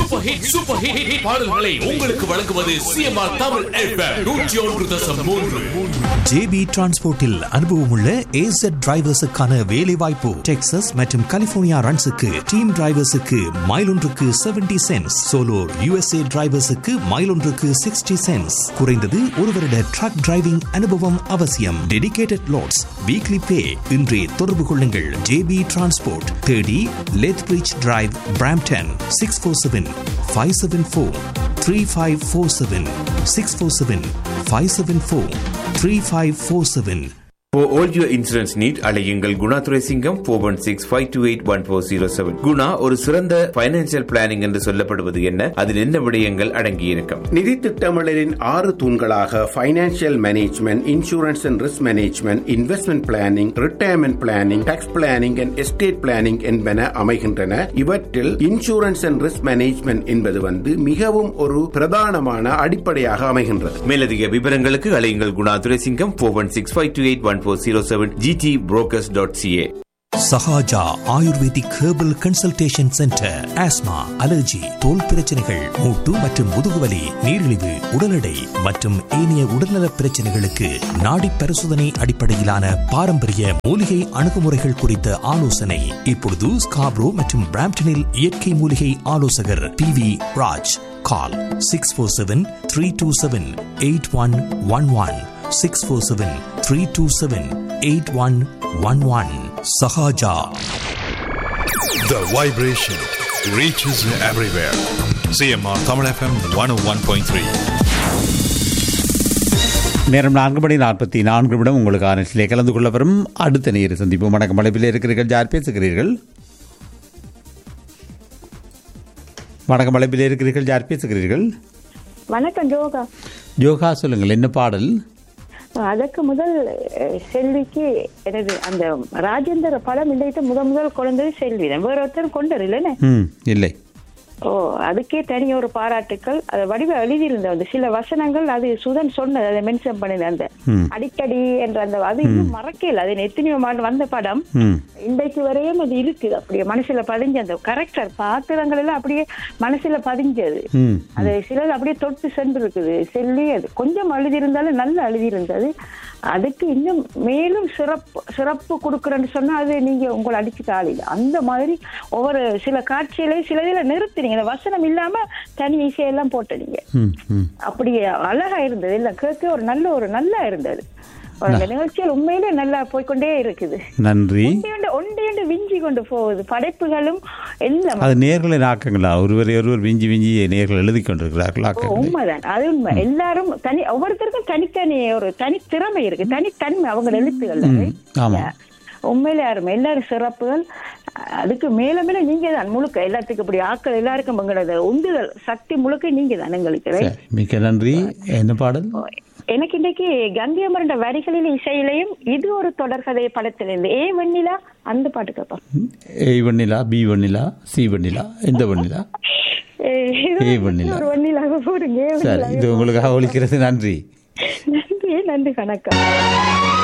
Super hit பாடல்களை உங்களுக்கு வழங்குவது CMR Tamil FM 101.3. JP டிரான்ஸ்போர்ட்டில் அனுபவமுள்ள AZ டிரைவர்ஸுக்கான வேலை வாய்ப்பு. டெக்சாஸ் மற்றும் கலிபோர்னியா ரன்ஸுக்கு டீம் டிரைவர்ஸுக்கு மைல் ஒன்றுக்கு 70 சென்ட்ஸ், சோலோ USA டிரைவர்ஸுக்கு மைல் ஒன்றுக்கு 60 சென்ட்ஸ். குறைந்தது ஒரு வருட ட்ரக் டிரைவிங் அனுபவம் அவசியம். டெடிகேட்டட் லோட்ஸ், வீக்லி பே. இன்றே தொடர்பு கொள்ளுங்கள். JP transport, 30 Lethbridge Drive, Brampton, 647-574-3547, 647-574-3547. For all your insurance need, அலையுங்கள் குணா துரைசிங்கம் 416-528-1407. குணா ஒரு சிறந்த பைனான்சியல் பிளானிங் என்று சொல்லப்படுவது என்ன, அதில் என்ன விடயங்கள் அடங்கியிருக்கும்? நிதி திட்டமிடலின் 6 தூண்களாக financial management, insurance and risk management, investment planning, retirement planning, tax planning and estate planning என்பன அமைகின்றன. இவற்றில் இன்சூரன்ஸ் அண்ட் ரிஸ்க் மேனேஜ்மெண்ட் என்பது மிகவும் ஒரு பிரதானமான அடிப்படையாக அமைகின்றது. மேலதிக விவரங்களுக்கு அலையுங்கள் Guna Thuraisingam 416-528-1407, gtbrokers.ca. Sahaja ayurvedic herbal consultation centre. Asthma, allergy, தோல் பிரச்சனைகள், மூட்டு மற்றும் முதுகுவலி, நீரிழிவு, உடல் எடை மற்றும் ஏனைய உடல்நல பிரச்சனைகளுக்கு நாடி பரிசோதனை அடிப்படையிலான பாரம்பரிய மூலிகை அணுகுமுறைகள் குறித்த ஆலோசனை. இப்பொழுது ஸ்காப்ரோ மற்றும் பிராம்டனில் இயற்கை மூலிகை ஆலோசகர் PV Raj. Call 647-327-8111, 647-327-8111. Sahaja. The vibration reaches everywhere. CMR Tamil FM 101.3. நேரம் 4:44 உங்களுக்கான நிகழ்ச்சியிலே கலந்து கொள்ள வரும் அடுத்த நேர சந்திப்பு. வணக்கம், அழைப்பில் இருக்கிறீர்கள். யார் பேசுகிறீர்கள்? வணக்கம், அழைப்பில் இருக்கிறீர்கள். யார் பேசுகிறீர்கள்? வணக்கம், ஜோகா. ஜோகா, சொல்லுங்கள், என்ன பாடல்? அதற்கு முதல் செல்விக்கு எனது அந்த ராஜேந்திர படம் இன்றைக்கு முதல் குழந்தை செல்வி தான். வேற ஒருத்தர் கொண்டார் இல்லைன்னு இல்லை. ஓ, அதுக்கே தனி ஒரு பாராட்டுக்கள். அதை வடிவ எழுதியிருந்த அந்த சில வசனங்கள் அது சுதன் சொன்னது, அதை மென்ஷன் பண்ணின அந்த அடிக்கடி என்ற அந்த அது இன்னும் மறக்கல. அது எத்தனையோ வந்த படம் இன்றைக்கு வரையும் அது இருக்குது. அப்படியே மனசுல பதிஞ்ச அந்த கரெக்டர் பாத்திரங்கள் எல்லாம் அப்படியே மனசுல பதிஞ்சது. அது சிலது அப்படியே தொட்டு சென்று இருக்குது. செல்லி அது கொஞ்சம் எழுதியிருந்தாலும் நல்லா எழுதியிருந்தது. அதுக்கு இன்னும் மேலும் சிறப்பு கொடுக்குறேன்னு சொன்னா அது நீங்க உங்களை அடிச்சு தாளில அந்த மாதிரி ஒவ்வொரு சில காட்சியிலையும் சில இதுல நிறுத்தினீங்க. அந்த வசனம் இல்லாம தனி இசையெல்லாம் போட்டீங்க. அப்படியே அழகா இருந்தது. எல்லாம் கேட்க ஒரு நல்லா இருந்தது. அந்த நிகழ்ச்சியில் உண்மையிலே நல்லா போய்கொண்டே இருக்குது. நன்றி. ஒன்றையொன்று விஞ்சி கொண்டு போகுது படைப்புகளும் எல்லாம். அது நேர்களின் ஆக்கங்களா? ஒருவர் விஞ்சி நேர்கள் எழுதி கொண்டிருக்கிறார்களா? உண்மைதான், அது உண்மை. எல்லாரும் ஒவ்வொருத்தருக்கும் தனித்தனி ஒரு தனித்திறமை இருக்கு, தனித்தன்மை அவங்க எழுத்துக்கள். உண்மையிலே யாரும் எல்லாரும் சிறப்புகள். அதுக்கு மேல மேல நீங்க தான் முழுக்க எல்லாத்துக்கும் இப்படி ஆக்கள் எல்லாருக்கும் உங்களோட உந்துதல் சக்தி முழுக்க நீங்க தான் எங்களுக்கு. மிக்க நன்றி. என்ன பாடல்? எனக்கு இன்னைக்கு கங்கை அமரண்ட வரிகளில் இசையிலையும் இது ஒரு தொடர்கதை படத்திலிருந்து ஏ வெண்ணிலா அந்த பாட்டு கேட்போம். ஏ வெண்ணிலா, பி வெண்ணிலா, சி வெண்ணிலா, எந்த வெண்ணிலா? ஏ வெண்ணிலா. ஒரு வெண்ணிலாக போடுங்க. சரி, இது உங்களுக்காக ஒலிக்கிறது. நன்றி. நன்றி, வணக்கம்.